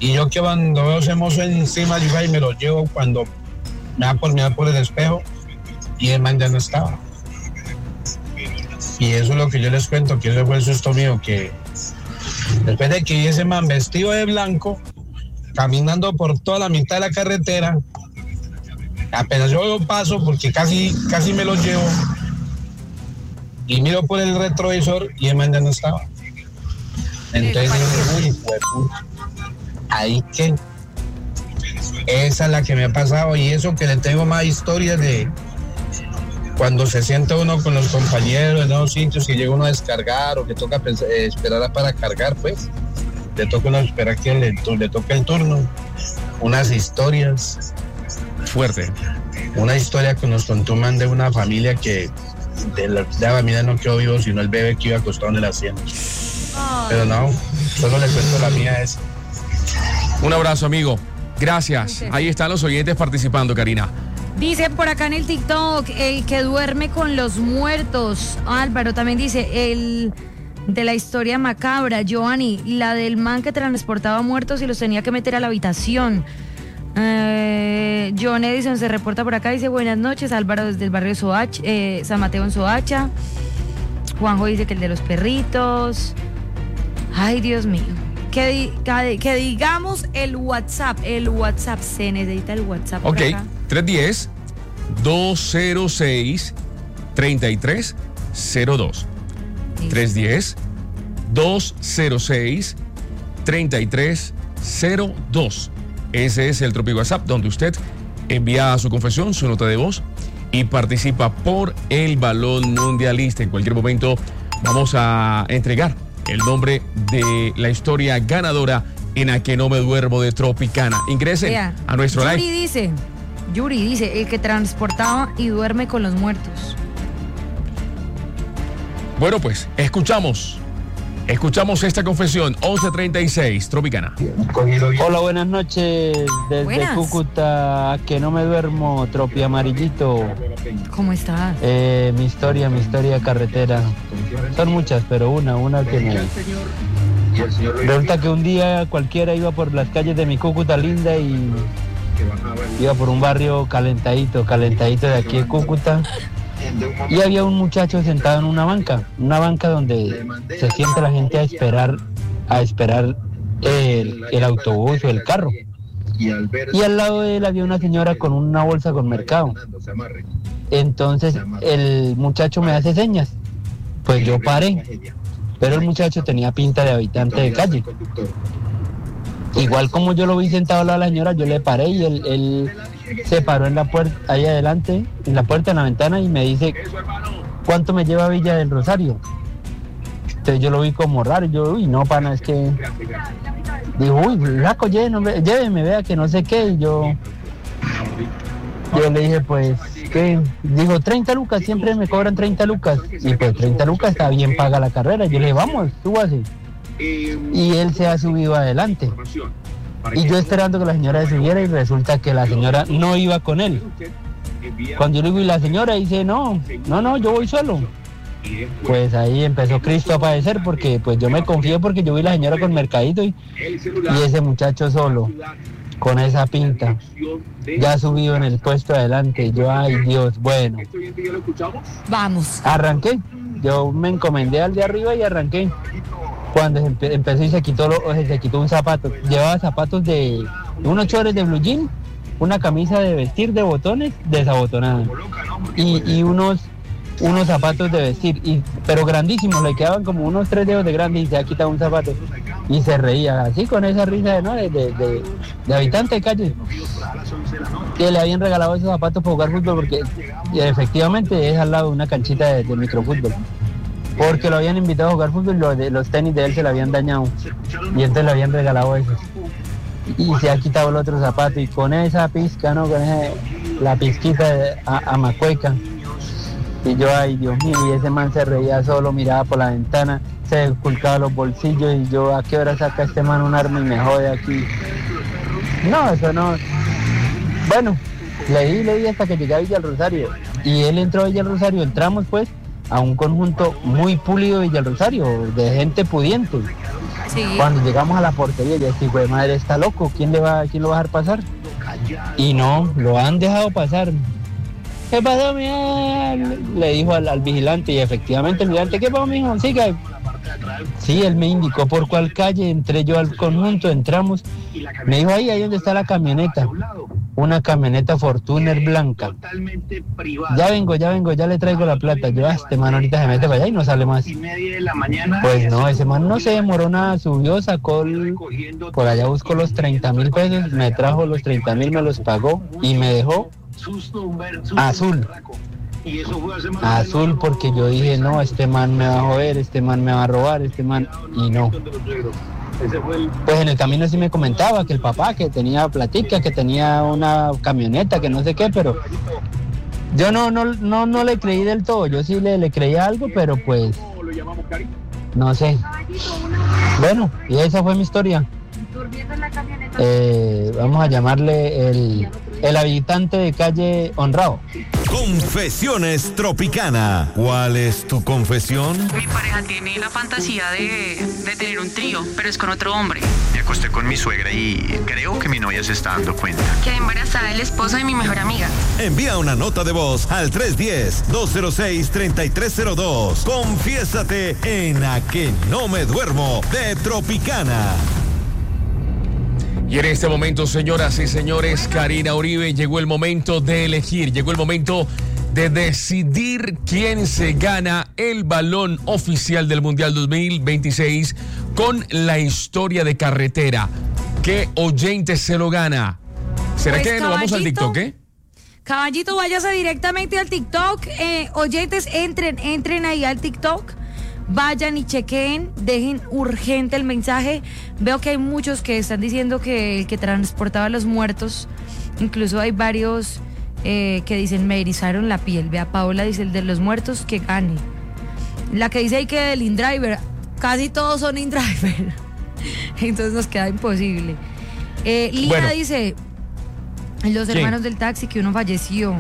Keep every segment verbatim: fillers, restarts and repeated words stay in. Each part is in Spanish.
Y yo que cuando veo ese mozo encima, yo ahí me lo llevo cuando me da por mirar por el espejo y el man ya no estaba. Y eso es lo que yo les cuento, que ese fue el susto mío, que después de que vi ese man vestido de blanco, caminando por toda la mitad de la carretera, apenas yo lo paso, porque casi, casi me lo llevo, y miro por el retrovisor y el man ya no estaba. Entonces yo digo, uy, ahí que esa es la que me ha pasado, y eso que le tengo más historias de cuando se sienta uno con los compañeros en los sitios que llega uno a descargar o que toca pensar, eh, esperar para cargar, pues le toca uno esperar que le, le toque el turno. Unas historias fuerte, una historia que nos contó un man de una familia que de la, de la familia no quedó vivo sino el bebé que iba acostado en el asiento. Oh. Pero no, solo le cuento la mía esa. Un abrazo, amigo. Gracias. Ahí están los oyentes participando, Karina. Dice por acá en el TikTok, el que duerme con los muertos. Álvaro también dice, el de la historia macabra, Giovanni, la del man que transportaba muertos y los tenía que meter a la habitación. Eh, John Edison se reporta por acá, dice, buenas noches, Álvaro desde el barrio Soacha, eh, San Mateo en Soacha. Juanjo dice que el de los perritos. Ay, Dios mío. Que, di, que, que digamos el WhatsApp, el WhatsApp, se necesita el WhatsApp. Ok, tres uno cero, dos cero seis, tres tres cero dos. tres uno cero, dos cero seis, tres tres cero dos. Ese es el Tropico WhatsApp, donde usted envía su confesión, su nota de voz y participa por el balón mundialista. En cualquier momento vamos a entregar el nombre de la historia ganadora en A Que No Me Duermo de Tropicana. Ingresen Vea, a nuestro Yuri live. Dice, Yuri dice, el que transportaba y duerme con los muertos. Bueno, pues, escuchamos. Escuchamos esta confesión, once treinta y seis, Tropicana. Hola, buenas noches. Desde buenas. Cúcuta, A Que No Me Duermo, Tropi Amarillito. ¿Cómo estás? Eh, mi historia, mi historia carretera. Son muchas, pero una, una que me... Resulta que un día cualquiera iba por las calles de mi Cúcuta linda y iba por un barrio calentadito, calentadito de aquí de Cúcuta. Y había un muchacho sentado en una banca, una banca donde se sienta la gente a esperar, a esperar el, el autobús o el carro. Y al lado de él había una señora con una bolsa con mercado. Entonces el muchacho me hace señas, pues yo paré, pero el muchacho tenía pinta de habitante de calle. Igual como yo lo vi sentado al lado de la señora, yo le paré y él, él se paró en la puerta, ahí adelante, en la puerta, en la ventana, y me dice, ¿cuánto me lleva a Villa del Rosario? Entonces yo lo vi como raro, yo, uy, no, pana, es que... Dijo, uy, flaco, lléveme, lléveme, vea que no sé qué, y yo... Yo le dije, pues, ¿qué? Dijo, treinta lucas, siempre me cobran treinta lucas. Y pues treinta lucas está bien paga la carrera. Yo le dije, vamos, súbase. Y él se ha subido adelante. Y yo esperando que la señora se subiera y resulta que la señora no iba con él. Cuando yo le digo, y la señora dice, no, no, no, yo voy solo. Pues ahí empezó Cristo a padecer porque pues yo me confié porque yo vi a la señora con mercadito y, y ese muchacho solo, con esa pinta, ya subido en el puesto de adelante. Y yo, ay Dios, bueno. Vamos. Arranqué, yo me encomendé al de arriba y arranqué. Cuando empe- empezó y se quitó, lo, se quitó un zapato, llevaba zapatos de unos chores de blue jean, una camisa de vestir de botones desabotonada y, y unos unos zapatos de vestir, y, pero grandísimos, le quedaban como unos tres dedos de grande y se ha quitado un zapato y se reía así con esa risa de, ¿no? de, de, de, de habitante de calle, que le habían regalado esos zapatos para jugar fútbol porque efectivamente es al lado de una canchita de, de microfútbol. Porque lo habían invitado a jugar fútbol y los, de, los tenis de él se le habían dañado. Y entonces le habían regalado esos. Y se ha quitado el otro zapato. Y con esa pizca, ¿no? Con esa, la pizquita de, a, a macueca. Y yo, ay Dios mío, y ese man se reía solo, miraba por la ventana, se ocultaba los bolsillos. Y yo, ¿a qué hora saca este man un arma y me jode aquí? No, eso no. Bueno, leí, leí hasta que llegué a Villa del Rosario. Y él entró a Villa del Rosario, entramos pues a un conjunto muy pulido de Villa del Rosario, de gente pudiente. Sí. Cuando llegamos a la portería, yo decía, güey, madre, está loco, ¿quién le va, quién lo va a dejar pasar? Y no, lo han dejado pasar. ¿Qué pasó, mijo? Le dijo al, al vigilante, y efectivamente el vigilante, ¿qué pasó, mijo? Siga. Sí, él me indicó por cuál calle, entré yo al conjunto, entramos, me dijo ahí, ahí donde está la camioneta, una camioneta Fortuner blanca. Ya vengo, ya vengo, ya le traigo la plata. Yo, ah, este man ahorita se mete para allá y no sale más. Pues no, ese man no se demoró nada, subió, sacó, el, por allá buscó los treinta mil pesos, me trajo los treinta mil, me los pagó y me dejó azul. Azul, porque yo dije, no, este man me va a joder, este man me va a robar, este man, y no. Pues en el camino sí me comentaba que el papá, que tenía platica, que tenía una camioneta, que no sé qué, pero yo no, no, no, no le creí del todo, yo sí le, le creía algo, pero pues, no sé. Bueno, y esa fue mi historia. Eh, vamos a llamarle el, el habitante de calle Honrado. Confesiones Tropicana. ¿Cuál es tu confesión? Mi pareja tiene la fantasía de, de tener un trío, pero es con otro hombre. Me acosté con mi suegra y creo que mi novia se está dando cuenta. Quedé embarazada del esposo de mi mejor amiga. Envía una nota de voz al tres uno cero, dos cero seis, tres tres cero dos. Confiésate en A Que No Me Duermo de Tropicana. Y en este momento, señoras y señores, Karina Uribe, llegó el momento de elegir, llegó el momento de decidir quién se gana el balón oficial del Mundial dos mil veintiséis con la historia de carretera. ¿Qué oyente se lo gana? ¿Será Pues, que nos vamos al TikTok, eh? Caballito, váyase directamente al TikTok. Eh, oyentes, entren, entren ahí al TikTok. Vayan y chequen, dejen urgente el mensaje. Veo que hay muchos que están diciendo que el que transportaba a los muertos, incluso hay varios eh, que dicen, me erizaron la piel. Vea, Paola dice, el de los muertos, que gane. La que dice ahí que el InDriver, casi todos son InDriver. Entonces nos queda imposible. Eh, Lina Bueno. dice, los ¿Quién? hermanos del taxi, que uno falleció.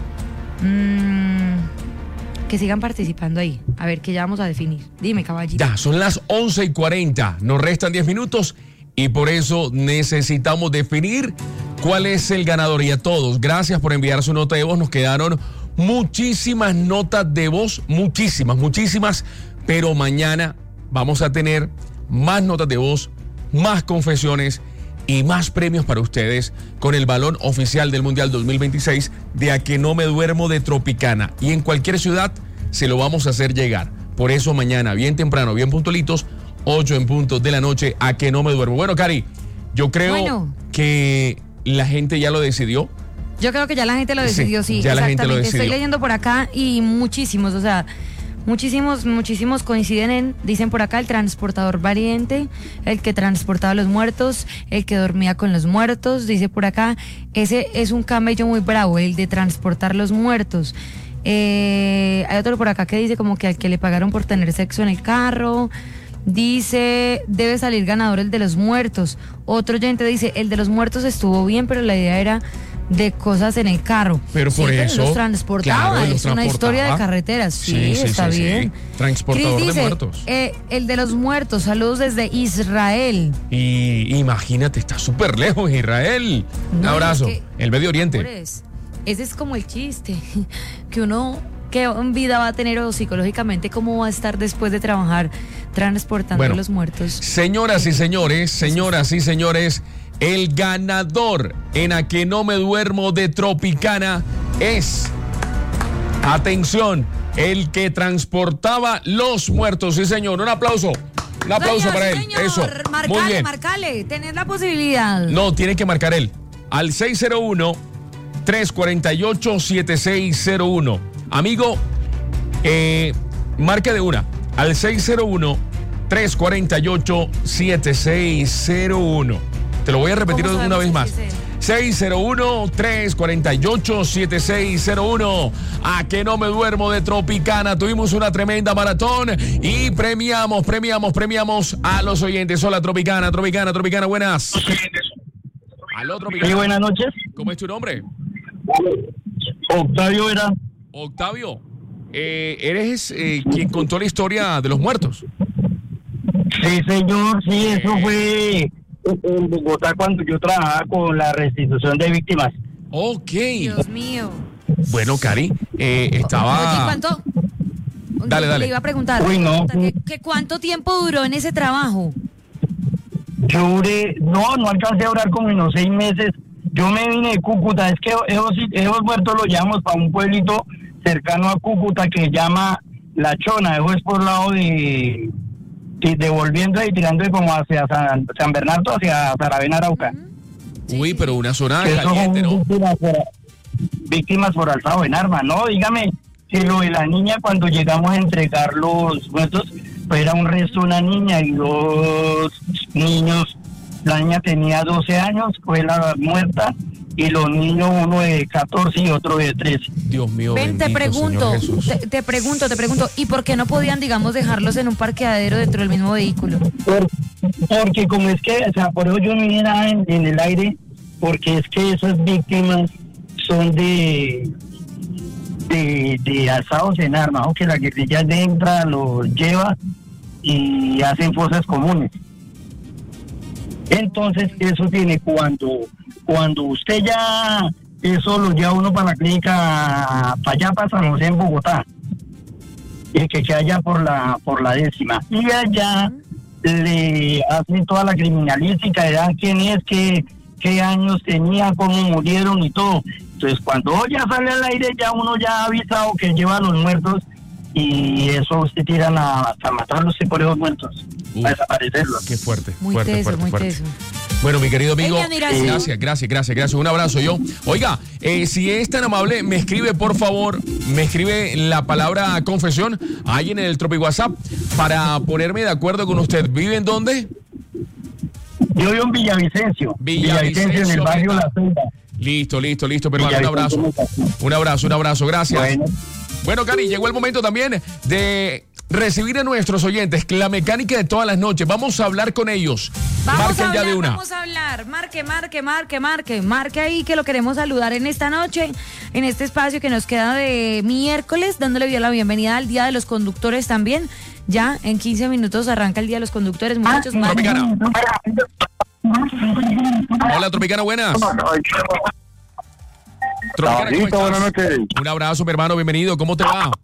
Mmm... Que sigan participando ahí. A ver, que ya vamos a definir. Dime, caballito. Ya, son las once y cuarenta. Nos restan diez minutos y por eso necesitamos definir cuál es el ganador. Y a todos, gracias por enviar su nota de voz. Nos quedaron muchísimas notas de voz, muchísimas, muchísimas. Pero mañana vamos a tener más notas de voz, más confesiones y más premios para ustedes con el balón oficial del Mundial dos mil veintiséis de A Que No Me Duermo de Tropicana. Y en cualquier ciudad se lo vamos a hacer llegar. Por eso mañana, bien temprano, bien puntualitos, ocho en punto de la noche, A Que No Me Duermo. Bueno, Cari, yo creo Bueno. que la gente ya lo decidió. Yo creo que ya la gente lo decidió, sí, Sí, ya la gente lo exactamente. decidió. Estoy leyendo por acá y muchísimos, o sea, muchísimos, muchísimos coinciden en, dicen por acá, el transportador valiente, el que transportaba a los muertos, el que dormía con los muertos, dice por acá, ese es un camello muy bravo, el de transportar los muertos. Eh, hay otro por acá que dice como que al que le pagaron por tener sexo en el carro. Dice, debe salir ganador el de los muertos. Otro oyente dice, el de los muertos estuvo bien, pero la idea era de cosas en el carro. Pero Sí, por pero eso, los transportaba, claro, los es una transportaba. historia de carreteras. Sí, Sí, sí, está sí, sí. bien. Transportador Cris de dice, muertos. eh, el de los muertos, saludos desde Israel. Y imagínate, está súper lejos, Israel. Un No, abrazo. es que- El Medio Oriente. Señores, ese es como el chiste, que uno, qué vida va a tener o psicológicamente, cómo va a estar después de trabajar transportando Bueno, a los muertos. Señoras y señores, señoras y señores, el ganador en A Que No Me Duermo de Tropicana es, atención, el que transportaba los muertos. Sí, señor, un aplauso. Un aplauso Señor, para él. señor, Eso. Marcale, Muy bien. marcale, tenés la posibilidad. No, tiene que marcar él. Al seis cero uno, tres cuatro ocho, siete seis cero uno. Amigo, eh, marca de una. Al seis cero uno, tres cuatro ocho, siete seis cero uno. Te lo voy a repetir ¿Cómo una sabemos vez más. ese es él? seis cero uno, tres cuatro ocho, siete seis cero uno. A Que No Me Duermo de Tropicana. Tuvimos una tremenda maratón y premiamos, premiamos, premiamos a los oyentes. Hola, Tropicana, Tropicana, Tropicana, buenas. Aló, Tropicana. Sí, buenas noches. ¿Cómo es tu nombre? Octavio era. Octavio, eh, eres eh, quien contó la historia de los muertos. Sí, señor, sí, eso fue en Bogotá cuando yo trabajaba con la restitución de víctimas. Ok. Dios mío. Bueno, Cari, eh, estaba... Oye, ¿cuánto? Dale, dale. Le iba a preguntar. Uy, no. ¿Que, que ¿Cuánto tiempo duró en ese trabajo? Yo duré, no, no alcancé a durar como unos seis meses. Yo me vine de Cúcuta, es que esos, esos muertos los llevamos para un pueblito cercano a Cúcuta que se llama La Chona, eso es por el lado de, de devolviendo y tirando como hacia San, San Bernardo, hacia Saravena, Arauca. Sí, Uy, sí. pero una zona Eso caliente, son ¿no? víctimas por, víctimas por alzado en arma, ¿no? Dígame, si lo de la niña cuando llegamos a entregar los muertos, pues era un resto de una niña y dos niños. La niña tenía doce años, fue la muerta, y los niños, uno de catorce y otro de trece. Dios mío, Ven, te bendito pregunto, Señor Jesús. te, te pregunto, te pregunto, ¿y por qué no podían, digamos, dejarlos en un parqueadero dentro del mismo vehículo? Por, porque como es que, o sea, por eso yo no era en, en el aire, porque es que esas víctimas son de de, de alzados en armas, o que la guerrilla entra, los lleva y hacen fosas comunes. Entonces eso tiene cuando cuando usted ya eso lo lleva uno para la clínica para allá, para San José en Bogotá, y que queda allá por la por la décima, y allá le hacen toda la criminalística, le dan quién es, qué, qué años tenía, cómo murieron y todo. Entonces cuando ya sale al aire, ya uno ya ha avisado que lleva a los muertos, y eso usted tiran a, hasta matarlos y por esos muertos, Uf, a desaparecerlos. Qué fuerte, Muy fuerte, teso, fuerte, muy fuerte. teso. Bueno, mi querido amigo, Ella dirá sí. gracias, gracias, gracias, gracias. Un abrazo yo. Oiga, eh, si es tan amable, me escribe, por favor, me escribe la palabra confesión ahí en el Tropi WhatsApp para ponerme de acuerdo con usted. ¿Vive en dónde? Yo vivo en Villavicencio, Villavicencio, en el barrio La Celda. Listo, listo, listo, pero un abrazo. Un abrazo, un abrazo, gracias. Bueno. Bueno, Cari, llegó el momento también de recibir a nuestros oyentes, la mecánica de todas las noches. Vamos a hablar con ellos. Vamos Marquen a hablar, ya de una. vamos a hablar. Marque, marque, marque, marque. Marque ahí que lo queremos saludar en esta noche, en este espacio que nos queda de miércoles, dándole la bienvenida al Día de los Conductores también. Ya en quince minutos arranca el Día de los Conductores, muchachos. Tropicana. Hola, Tropicana, buenas. Tropicana, ¿cómo estás? Buenas noches. Un abrazo, mi hermano, bienvenido. ¿Cómo te va?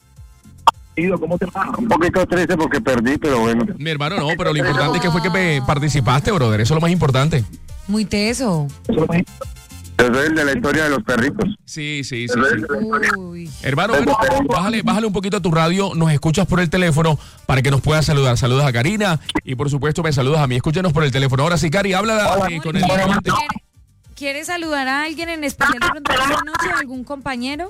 ¿Cómo te va? Un poquito triste porque perdí, pero bueno. Mi hermano, no, pero lo importante es que fue que pe- participaste, brother. Eso es lo más importante. Muy teso. Yo soy el de la historia de los perritos. Sí, sí, sí. sí. Uy. Hermano, bueno, bájale, bájale un poquito a tu radio, nos escuchas por el teléfono para que nos puedas saludar. Saludos a Karina y por supuesto me saludas a mí. Escúchanos por el teléfono. Ahora sí, Cari, habla eh, con el oyente. ¿Quiere, quiere saludar a alguien en especial de pronto esta noche? ¿Algún compañero?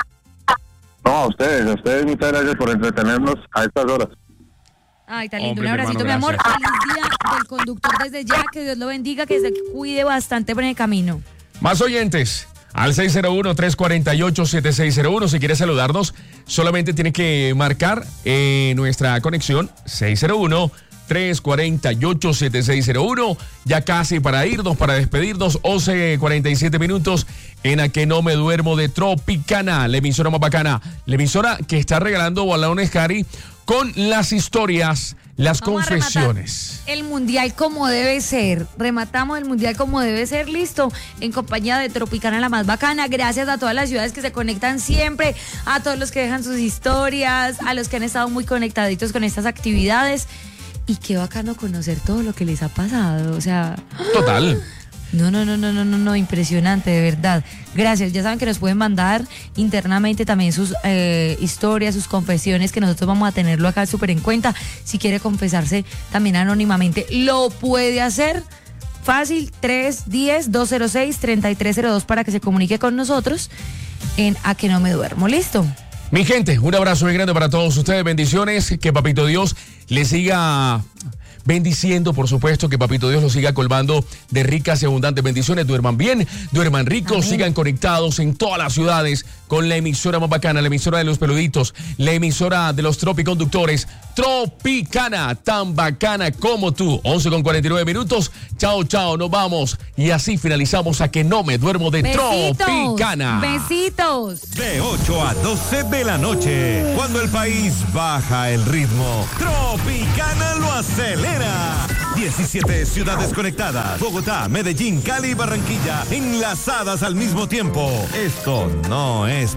No, a ustedes, a ustedes muchas gracias por entretenernos a estas horas. Ay, tan lindo. Hombre, Un mi abracito, hermano, mi amor. gracias. Feliz día del conductor desde ya. Que Dios lo bendiga, que se cuide bastante por el camino. Más oyentes. Al seis cero uno, tres cuatro ocho, siete seis cero uno. Si quieres saludarnos, solamente tienes que marcar eh, nuestra conexión seis cero uno, tres cuatro ocho, siete seis cero uno. Ya casi para irnos, para despedirnos, once cuarenta y siete minutos en A Que No Me Duermo de Tropicana, la emisora más bacana, la emisora que está regalando balones, Cari, con las historias, las Vamos a confesiones. rematar el mundial como debe ser. Rematamos el mundial como debe ser, listo. En compañía de Tropicana, la más bacana. Gracias a todas las ciudades que se conectan siempre, a todos los que dejan sus historias, a los que han estado muy conectaditos con estas actividades. Y qué bacano conocer todo lo que les ha pasado. O sea. Total. No, no, no, no, no, no, no, impresionante, de verdad. Gracias. Ya saben que nos pueden mandar internamente también sus eh, historias, sus confesiones, que nosotros vamos a tenerlo acá súper en cuenta. Si quiere confesarse también anónimamente, lo puede hacer. Fácil, tres uno cero, dos cero seis, tres tres cero dos para que se comunique con nosotros en A Que No Me Duermo. ¿Listo? Mi gente, un abrazo muy grande para todos ustedes. Bendiciones. Que Papito Dios les siga bendiciendo, por supuesto, que Papito Dios los siga colmando de ricas y abundantes bendiciones. Duerman bien, duerman ricos, amén. Sigan conectados en todas las ciudades con la emisora más bacana, la emisora de los peluditos, la emisora de los tropiconductores, Tropicana, tan bacana como tú. once con cuarenta y nueve minutos. Chao, chao, nos vamos. Y así finalizamos a Que No Me Duermo de Besitos, Tropicana. Besitos. De ocho a doce de la noche, cuando el país baja el ritmo, Tropicana lo acelera. diecisiete ciudades conectadas. Bogotá, Medellín, Cali y Barranquilla enlazadas al mismo tiempo. Esto no es